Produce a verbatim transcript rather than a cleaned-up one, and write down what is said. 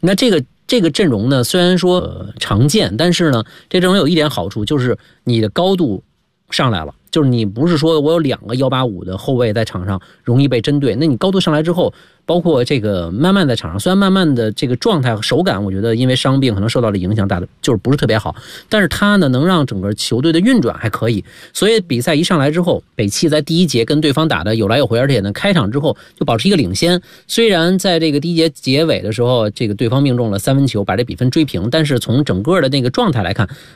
那这个这个阵容呢，虽然说、呃、常见，但是呢，这阵容有一点好处，就是你的高度上来了。就是你不是说我有两个一八五的后卫在场上容易被针对，那你高度上来之后，包括这个慢慢在场上，虽然慢慢的这个状态和手感，我觉得因为伤病可能受到了影响，打的就是不是特别好，但是他呢能让整个球队的运转还可以，所以比赛一上来之后，北汽在第一节跟对方打的有来有回，而且呢开场之后就保持一个领先，虽然在这个第一节结尾的时候，这个对方命中了三分球，把这比分追平，但是从整个的那个状态来看，